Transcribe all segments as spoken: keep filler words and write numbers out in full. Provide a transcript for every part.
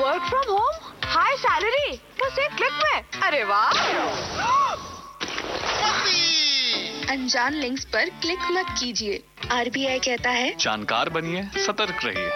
Work from home, high salary, बस एक click में। अरे वाह! अनजान लिंक्स पर क्लिक मत कीजिए। आरबीआई कहता है, जानकार बनिए, सतर्क रहिए।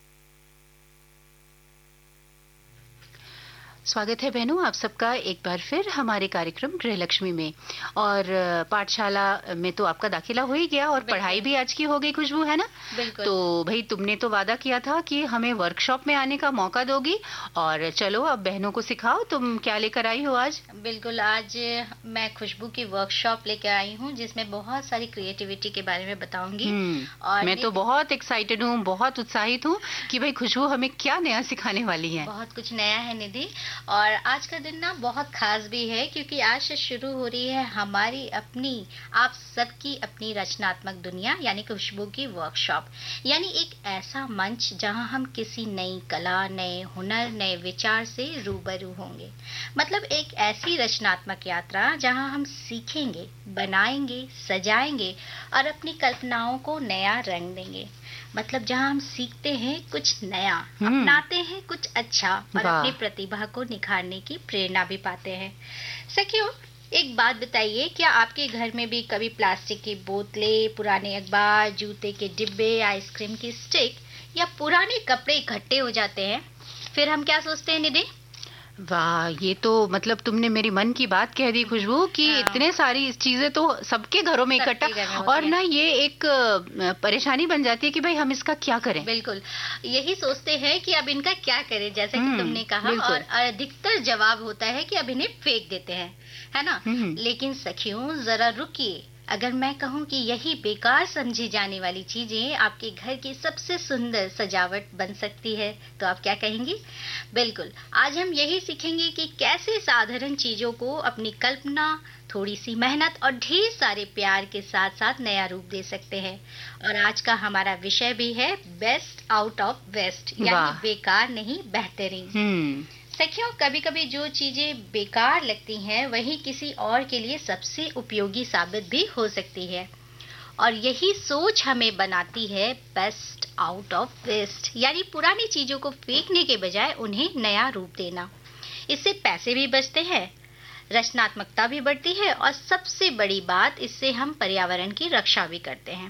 स्वागत है बहनों आप सबका एक बार फिर हमारे कार्यक्रम गृहलक्ष्मी में। और पाठशाला में तो आपका दाखिला हो ही गया और पढ़ाई भी आज की हो गई खुशबू, है ना? बिल्कुल। तो भाई तुमने तो वादा किया था कि हमें वर्कशॉप में आने का मौका दोगी, और चलो अब बहनों को सिखाओ, तुम क्या लेकर आई हो आज? बिल्कुल, आज मैं खुशबू की वर्कशॉप लेकर आई हूँ जिसमें बहुत सारी क्रिएटिविटी के बारे में बताऊंगी। और मैं तो बहुत एक्साइटेड हूँ, बहुत उत्साहित हूँ कि भाई खुशबू हमें क्या नया सिखाने वाली है। बहुत कुछ नया है निधि, और आज का दिन ना बहुत खास भी है क्योंकि आज से शुरू हो रही है हमारी अपनी, आप सबकी अपनी रचनात्मक दुनिया यानी खुशबू की वर्कशॉप। यानी एक ऐसा मंच जहां हम किसी नई कला, नए हुनर, नए विचार से रूबरू होंगे। मतलब एक ऐसी रचनात्मक यात्रा जहां हम सीखेंगे, बनाएंगे, सजाएंगे और अपनी कल्पनाओं को नया रंग देंगे। मतलब जहां हम सीखते हैं कुछ नया, अपनाते हैं कुछ अच्छा और अपनी प्रतिभा को निखारने की प्रेरणा भी पाते हैं। सखियों, एक बात बताइए, क्या आपके घर में भी कभी प्लास्टिक की बोतलें, पुराने अखबार, जूते के डिब्बे, आइसक्रीम की स्टिक या पुराने कपड़े इकट्ठे हो जाते हैं? फिर हम क्या सोचते हैं निधि? वाह, ये तो मतलब तुमने मेरी मन की बात कह दी खुशबू कि हाँ। इतने सारी चीजें तो सबके घरों में इकट्ठा, और ना ये एक परेशानी बन जाती है कि भाई हम इसका क्या करें। बिल्कुल, यही सोचते हैं कि अब इनका क्या करें, जैसे कि तुमने कहा, और अधिकतर जवाब होता है कि अब इन्हें फेंक देते हैं, है ना? लेकिन सखियों जरा रुकिए, अगर मैं कहूं कि यही बेकार समझी जाने वाली चीजें आपके घर की सबसे सुंदर सजावट बन सकती है, तो आप क्या कहेंगी? बिल्कुल, आज हम यही सीखेंगे कि कैसे साधारण चीजों को अपनी कल्पना, थोड़ी सी मेहनत और ढेर सारे प्यार के साथ साथ नया रूप दे सकते हैं। और आज का हमारा विषय भी है बेस्ट आउट ऑफ वेस्ट, यानी बेकार नहीं बेहतरीन। सखियों, कभी कभी जो चीजें बेकार लगती हैं वही किसी और के लिए सबसे उपयोगी साबित भी हो सकती है, और यही सोच हमें बनाती है बेस्ट आउट ऑफ वेस्ट, यानी पुरानी चीजों को फेंकने के बजाय उन्हें नया रूप देना। इससे पैसे भी बचते हैं, रचनात्मकता भी बढ़ती है, और सबसे बड़ी बात, इससे हम पर्यावरण की रक्षा भी करते हैं।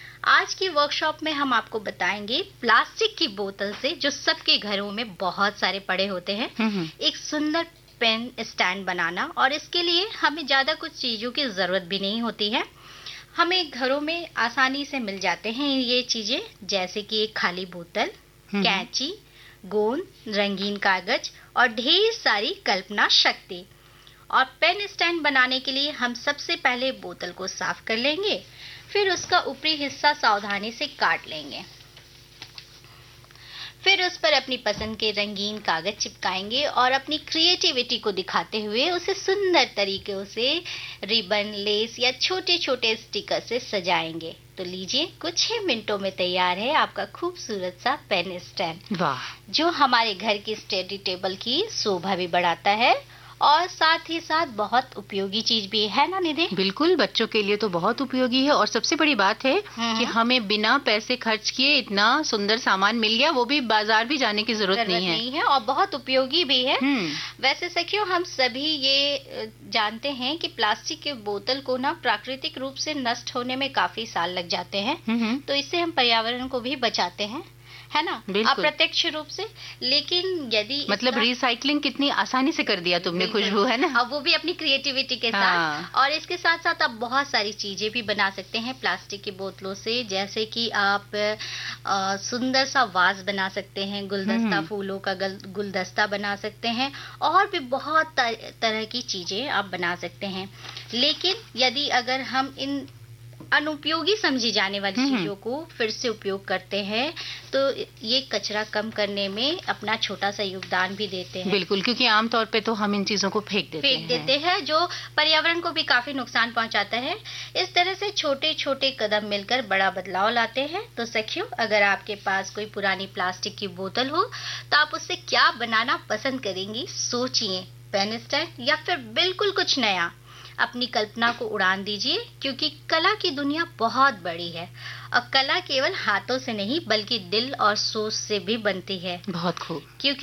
आज की वर्कशॉप में हम आपको बताएंगे प्लास्टिक की बोतल से, जो सबके घरों में बहुत सारे पड़े होते हैं, एक सुंदर पेन स्टैंड बनाना। और इसके लिए हमें ज्यादा कुछ चीजों की जरूरत भी नहीं होती है, हमें घरों में आसानी से मिल जाते हैं ये चीजें, जैसे कि एक खाली बोतल, कैंची, गोंद, रंगीन कागज और ढेर सारी कल्पना शक्ति। और पेन स्टैंड बनाने के लिए हम सबसे पहले बोतल को साफ कर लेंगे, फिर उसका ऊपरी हिस्सा सावधानी से काट लेंगे, फिर उस पर अपनी पसंद के रंगीन कागज चिपकाएंगे और अपनी क्रिएटिविटी को दिखाते हुए उसे सुंदर तरीकों से रिबन, लेस या छोटे छोटे स्टिकर से सजाएंगे। तो लीजिए, कुछ ही मिनटों में तैयार है आपका खूबसूरत सा पेन स्टैंड। वाह, जो हमारे घर की स्टडी टेबल की शोभा भी बढ़ाता है और साथ ही साथ बहुत उपयोगी चीज भी है ना निधि? बिल्कुल, बच्चों के लिए तो बहुत उपयोगी है, और सबसे बड़ी बात है कि हमें बिना पैसे खर्च किए इतना सुंदर सामान मिल गया, वो भी बाजार भी जाने की जरूरत, जरूरत नहीं है नहीं है और बहुत उपयोगी भी है। वैसे सखियों, हम सभी ये जानते हैं कि प्लास्टिक के बोतल को ना प्राकृतिक रूप से नष्ट होने में काफी साल लग जाते हैं, तो इससे हम पर्यावरण को भी बचाते हैं, है ना, अप्रत्यक्ष रूप से। लेकिन यदि मतलब रिसाइकलिंग कितनी आसानी से कर दिया तुमने खुशबू, है ना? अब वो भी अपनी क्रिएटिविटी के साथ। हाँ। और इसके साथ साथ आप बहुत सारी चीजें भी बना सकते हैं प्लास्टिक की बोतलों से, जैसे कि आप आ, सुंदर सा वाज बना सकते हैं, गुलदस्ता, फूलों का गुलदस्ता बना सकते हैं, और भी बहुत तरह की चीजें आप बना सकते हैं। लेकिन यदि अगर हम इन अनुपयोगी समझी जाने वाली चीजों को फिर से उपयोग करते हैं, तो ये कचरा कम करने में अपना छोटा सा योगदान भी देते हैं। बिल्कुल, क्योंकि आमतौर पे तो हम इन चीजों को फेंक देते फेंक हैं देते हैं जो पर्यावरण को भी काफी नुकसान पहुंचाता है। इस तरह से छोटे छोटे कदम मिलकर बड़ा बदलाव लाते हैं। तो सखियों, अगर आपके पास कोई पुरानी प्लास्टिक की बोतल हो तो आप उससे क्या बनाना पसंद करेंगी? सोचिए, पेन स्टैंड या फिर बिल्कुल कुछ नया। अपनी कल्पना को उड़ान दीजिए, क्योंकि कला की दुनिया बहुत बड़ी है और कला केवल हाथों से नहीं बल्कि दिल और सोच से भी बनती है। बहुत खूब। क्योंकि